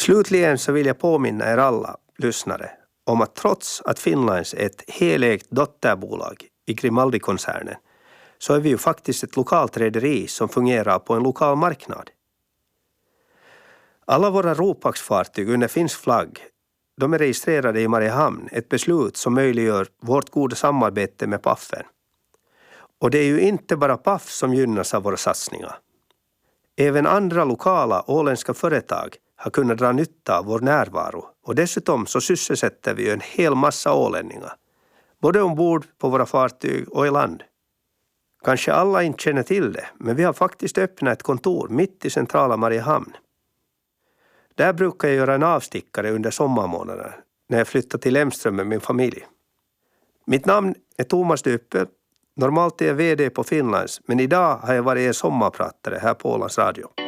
Slutligen så vill jag påminna er alla lyssnare om att trots att Finnlines är ett helägt dotterbolag i Grimaldi-koncernen så är vi ju faktiskt ett lokalt rederi som fungerar på en lokal marknad. Alla våra ropaxfartyg under finsk flagg, de är registrerade i Mariehamn, ett beslut som möjliggör vårt goda samarbete med Paffen. Och det är ju inte bara Paff som gynnas av våra satsningar. Även andra lokala åländska företag har kunnat dra nytta av vår närvaro och dessutom så sysselsätter vi en hel massa ålänningar, både ombord på våra fartyg och i land. Kanske alla inte känner till det, men vi har faktiskt öppnat ett kontor mitt i centrala Mariehamn. Där brukar jag göra en avstickare under sommarmånaderna när jag flyttar till Emström med min familj. Mitt namn är Thomas Dyppel. Normalt är jag vd på Finnlines, men idag har jag varit en sommarpratare här på Ålands Radio.